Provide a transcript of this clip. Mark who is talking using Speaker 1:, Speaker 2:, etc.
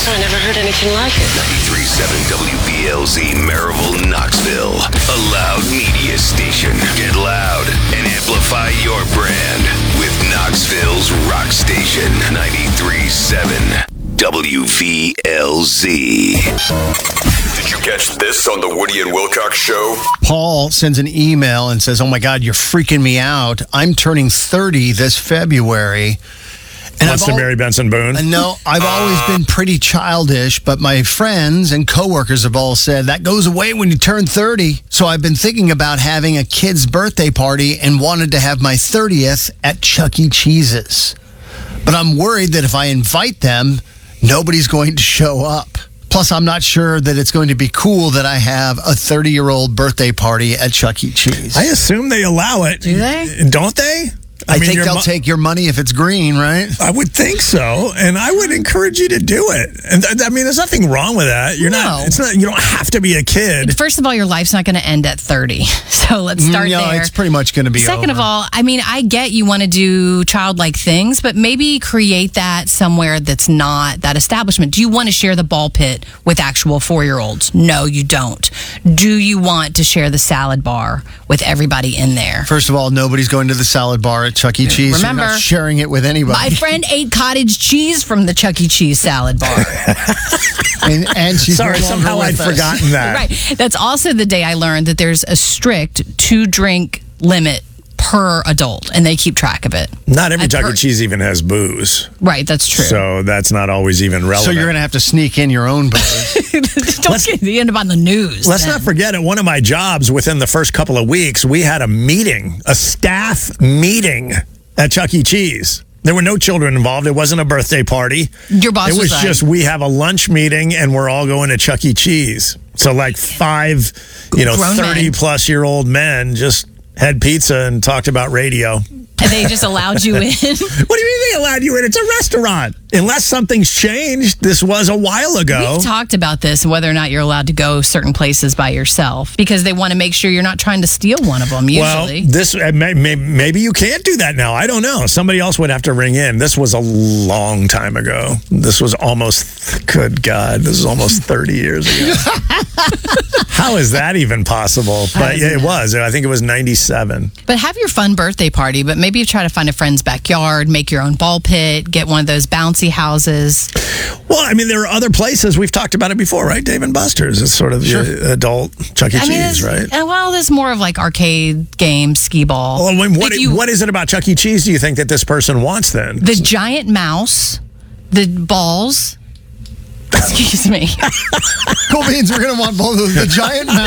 Speaker 1: I never heard anything like it.
Speaker 2: 93.7 WBLZ Maryville, Knoxville. A loud media station. Get loud and amplify your brand with Knoxville's rock station. 93.7 WVLZ.
Speaker 3: Did you catch this on the Woody and Wilcox Show?
Speaker 4: Paul sends an email and says, "Oh my God, you're freaking me out. I'm turning 30 this February." And
Speaker 5: Wants to marry Benson Boone?
Speaker 4: No, I've always been pretty childish, but my friends and coworkers have all said that goes away when you turn 30. So I've been thinking about having a kid's birthday party and wanted to have my 30th at Chuck E. Cheese's. But I'm worried that if I invite them, nobody's going to show up. Plus, I'm not sure that it's going to be cool that I have a 30-year-old birthday party at Chuck E. Cheese.
Speaker 5: I assume they allow it.
Speaker 6: Do they?
Speaker 5: Don't they?
Speaker 4: I think they'll take your money if it's green, right?
Speaker 5: I would think so, and I would encourage you to do it. And I mean, there's nothing wrong with that. You're not. It's not. You don't have to be a kid.
Speaker 6: First of all, your life's not going to end at 30, so let's start there.
Speaker 4: No, it's pretty much going to be.
Speaker 6: Second
Speaker 4: over.
Speaker 6: of all, I mean, I get you want to do childlike things, but maybe create that somewhere that's not that establishment. Do you want to share the ball pit with actual 4-year-olds? No, you don't. Do you want to share the salad bar with everybody in there?
Speaker 4: First of all, nobody's going to the salad bar at Chuck E. Cheese.
Speaker 6: Remember,
Speaker 4: you're not sharing it with anybody.
Speaker 6: My friend ate cottage cheese from the Chuck E. Cheese salad bar.
Speaker 4: and she's
Speaker 5: Sorry, somehow I'd forgotten that.
Speaker 6: Right. That's also the day I learned that there's a strict 2-drink limit per adult, and they keep track of it.
Speaker 5: Not every Chuck E. Cheese even has booze.
Speaker 6: Right, that's true.
Speaker 5: So that's not always even relevant.
Speaker 4: So you're going to have to sneak in your own booze.
Speaker 6: You end up on the news.
Speaker 5: Let's not forget, at one of my jobs, within the first couple of weeks, we had a staff meeting at Chuck E. Cheese. There were no children involved. It wasn't a birthday party.
Speaker 6: Your boss
Speaker 5: was
Speaker 6: like,
Speaker 5: just, we have a lunch meeting and we're all going to Chuck E. Cheese. So like 5, 30-plus-year-old men just had pizza and talked about radio.
Speaker 6: And they just allowed you in?
Speaker 5: What do you mean they allowed you in? It's a restaurant. Unless something's changed, this was a while ago.
Speaker 6: We've talked about this, whether or not you're allowed to go certain places by yourself, because they want to make sure you're not trying to steal one of them, usually.
Speaker 5: Well, this maybe you can't do that now. I don't know. Somebody else would have to ring in. This was a long time ago. This was almost, good God, this is almost 30 years ago. How is that even possible? But yeah, it was. I think it was 97.
Speaker 6: But have your fun birthday party, but maybe you try to find a friend's backyard, make your own ball pit, get one of those bouncy houses.
Speaker 5: Well, I mean, there are other places. We've talked about it before, right? Dave & Buster's is sort of the adult Chuck E. Cheese, right?
Speaker 6: Well, there's more of like arcade games, skee ball.
Speaker 5: Well, I mean, what is it about Chuck E. Cheese do you think that this person wants then?
Speaker 6: The giant mouse, the balls. Excuse me.
Speaker 4: Cool beans, we're going to want both of the giant mouse.